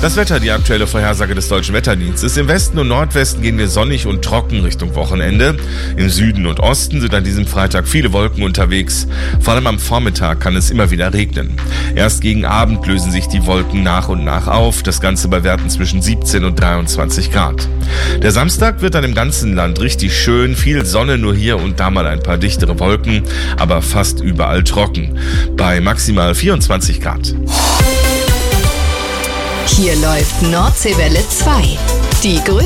Das Wetter, die aktuelle Vorhersage des Deutschen Wetterdienstes. Im Westen und Nordwesten gehen wir sonnig und trocken Richtung Wochenende. Im Süden und Osten sind an diesem Freitag viele Wolken unterwegs. Vor allem am Vormittag kann es immer wieder regnen. Erst gegen Abend lösen sich die Wolken nach und nach auf. Das Ganze bei Werten zwischen 17 und 23 Grad. Der Samstag wird dann im ganzen Land richtig schön. Viel Sonne, nur hier und da mal ein paar dichtere Wolken, aber fast überall trocken. Bei maximal 24 Grad. Hier läuft Nordseewelle 2. Die